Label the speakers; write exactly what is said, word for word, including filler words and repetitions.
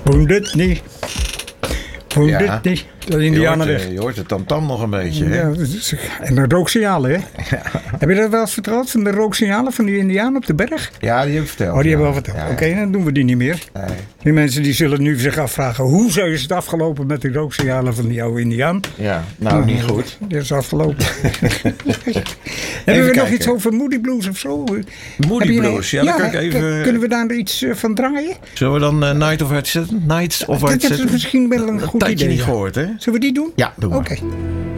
Speaker 1: Vond het niet. Vond
Speaker 2: Ja.
Speaker 1: het niet. Dat
Speaker 2: Je
Speaker 1: Indianen
Speaker 2: hoort,
Speaker 1: weg.
Speaker 2: eh, je hoort de tamtam nog een beetje, hè?
Speaker 1: Ja, dat is- en de rooksignalen, hè? Heb je dat wel eens verteld van de rooksignalen van die Indianen op de berg?
Speaker 2: Ja, die heb ik verteld.
Speaker 1: Oh, die
Speaker 2: ja.
Speaker 1: hebben we al verteld.
Speaker 2: Ja, ja.
Speaker 1: Oké, dan doen we die niet meer.
Speaker 2: Nee.
Speaker 1: Die mensen die zullen nu zich afvragen, hoe zou is het afgelopen met de rooksignalen van die oude Indiaan?
Speaker 2: Ja, nou niet goed.
Speaker 1: Dat is afgelopen. Hebben we nog
Speaker 2: kijken.
Speaker 1: iets over Moody Blues of zo?
Speaker 2: Moody
Speaker 1: Heb je-
Speaker 2: Blues, ja, dan kan ik even...
Speaker 1: kun- Kunnen we daar iets eh, van draaien?
Speaker 2: Zullen we dan uh, Night of Heart zetten? Nights of
Speaker 1: Dat
Speaker 2: Heart
Speaker 1: is
Speaker 2: zetten?
Speaker 1: misschien wel een goed
Speaker 2: Tijdje
Speaker 1: idee.
Speaker 2: niet
Speaker 1: ja.
Speaker 2: gehoord, hè?
Speaker 1: Zullen we die doen?
Speaker 2: Ja, doen we.
Speaker 1: Oké.